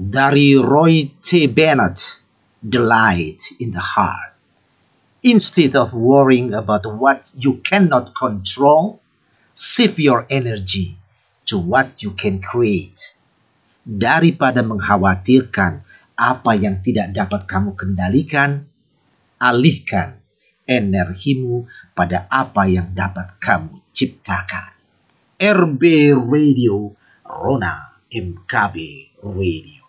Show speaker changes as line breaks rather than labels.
Dari Roy T. Bennett, The Light in the Heart. Instead of worrying about what you cannot control, shift your energy to what you can create. Daripada mengkhawatirkan apa yang tidak dapat kamu kendalikan, alihkan energimu pada apa yang dapat kamu ciptakan. RB Radio, Rona MKB Radio.